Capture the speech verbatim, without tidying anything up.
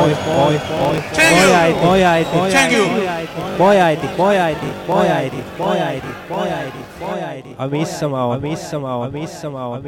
boy, boy, boy, boy äiti, boy äiti, boy äiti, boy äiti, boy äiti, boy äiti, boy äiti, boy äiti. Ai missä mä oon, missä mä oon, missä mä oon.